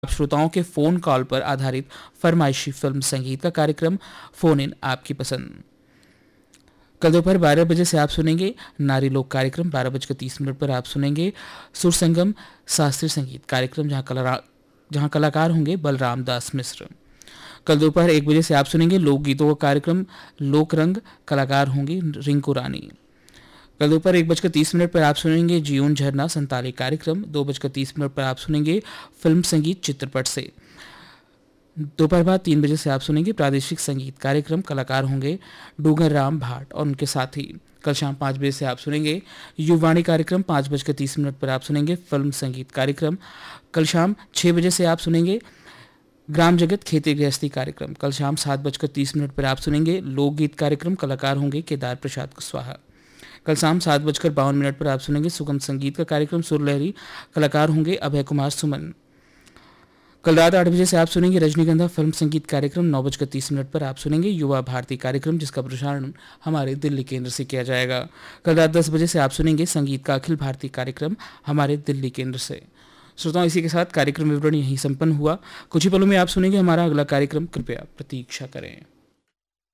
श्रोताओं के phone call पर आधारित फरमाइशी फिल्म संगीत का कार्यक्रम फ़ोन इन आपकी पसंद। कल दोपहर 12 बजे से आप सुनेंगे नारी लोक कार्यक्रम। 12:30 पर आप सुनेंगे सुर संगम शास्त्रीय संगीत कार्यक्रम, जहां कलाकार होंगे बलराम दास मिश्र। कल दोपहर 1 बजे से आप सुनेंगे लोकगीतों का कार्यक्रम लोक रंग, कलाकार होंगी रिंकू रानी। कल दोपहर 1:30 पर आप सुनेंगे जीवन झरना संताली कार्यक्रम। 2:30 पर आप सुनेंगे फिल्म संगीत चित्रपट से। दोपहर बाद 3 बजे से आप सुनेंगे प्रादेशिक संगीत कार्यक्रम, कलाकार होंगे डूंगर राम भाट और उनके साथी। कल शाम 5 बजे से आप सुनेंगे युवाणी कार्यक्रम। 5:30 पर आप सुनेंगे फिल्म संगीत कार्यक्रम। कल शाम 6 बजे से आप सुनेंगे ग्राम जगत खेती गृहस्थी कार्यक्रम। कल शाम 7:30 पर आप सुनेंगे लोकगीत कार्यक्रम, कलाकार होंगे केदार प्रसाद कुशवाहा। कल शाम 7:52 पर आप सुनेंगे सुगम संगीत का कार्यक्रम सुरलहरी, कलाकार होंगे अभय कुमार सुमन। कल रात 8 बजे से आप सुनेंगे रजनीगंधा फिल्म संगीत कार्यक्रम। 9:30 पर आप सुनेंगे युवा भारती कार्यक्रम, जिसका प्रसारण हमारे दिल्ली केंद्र से किया जाएगा। कल रात 10 बजे से आप सुनेंगे संगीत का अखिल भारतीय कार्यक्रम हमारे दिल्ली केंद्र से। श्रोताओं, इसी के साथ कार्यक्रम विवरण यहीं संपन्न हुआ। कुछ ही पलों में आप सुनेंगे हमारा अगला कार्यक्रम, कृपया प्रतीक्षा करें।